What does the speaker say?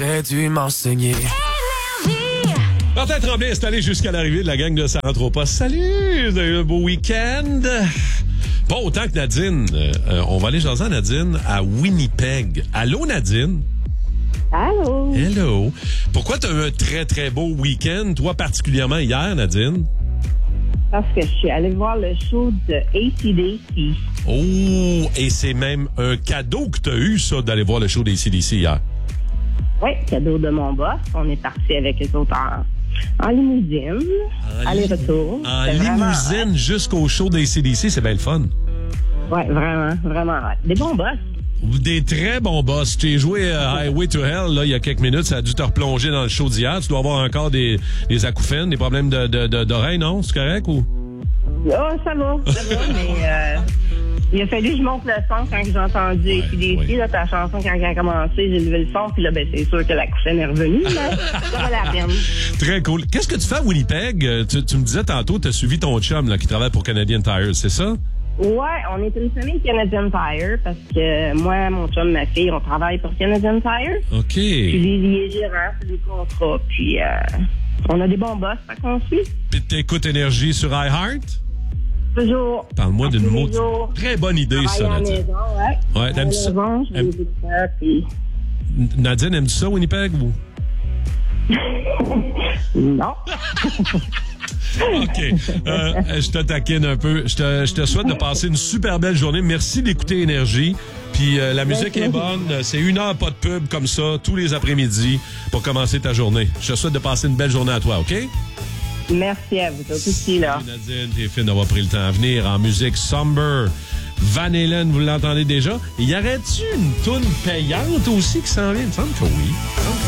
dû m'enseigner. Martin Tremblay installé jusqu'à l'arrivée de la gang de Ça rentre au poste. Salut! Vous avez eu un beau week-end? Pas autant que Nadine. On va aller jaser à Nadine à Winnipeg. Allô, Nadine? Allô? Hello. Pourquoi tu as eu un très, très beau week-end, toi particulièrement hier, Nadine? Parce que je suis allée voir le show de AC/DC. Oh! Et c'est même un cadeau que tu as eu, ça, d'aller voir le show des CDC hier. Oui, cadeau de mon boss. On est parti avec les autres en limousine. Aller-retour. En C'était limousine vraiment jusqu'au show des CDC, c'est bien le fun. Oui, vraiment, vraiment hot. Des bons boss. Des très bons boss. Tu as joué Highway to Hell là, il y a quelques minutes. Ça a dû te replonger dans le show d'hier. Tu dois avoir encore des acouphènes, des problèmes d'oreilles, non? C'est correct ou? Ah, ça va, mais il a fallu que je monte le son quand j'ai entendu AC/DC. oui. Là, ta chanson, quand elle a commencé, j'ai levé le son, puis là, ben, c'est sûr que la couffine est revenue, mais ça valait la peine. Très cool. Qu'est-ce que tu fais à Winnipeg? Tu me disais tantôt, tu as suivi ton chum là, qui travaille pour Canadian Tire, c'est ça? Ouais, on est une famille Canadian Tire parce que moi, mon chum, ma fille, on travaille pour Canadian Tire. OK. Puis les gérants, c'est des contrats. Puis on a des bons boss, ça qu'on suit. Puis t'écoutes Énergie sur iHeart? Toujours. Parle-moi d'une Tous les mot. jours. Très bonne idée, ça, Travailler à la Nadine. maison, ouais. Ouais, t'aimes ça? À la maison, je vais écouter ça, puis... Nadine, aimes-tu ça, Winnipeg? Ou? Non. OK. Je te taquine un peu. Je te souhaite de passer une super belle journée. Merci d'écouter Énergie. Puis la musique est bonne. C'est 1 heure, pas de pub comme ça, tous les après-midi pour commencer ta journée. Je te souhaite de passer une belle journée à toi, OK? Merci à vous aussi, là. Nadine, t'es fine d'avoir pris le temps à venir. En musique, Somber. Van Halen, vous l'entendez déjà. Y aurait-tu une toune payante aussi qui s'en vient? Il me semble que oui.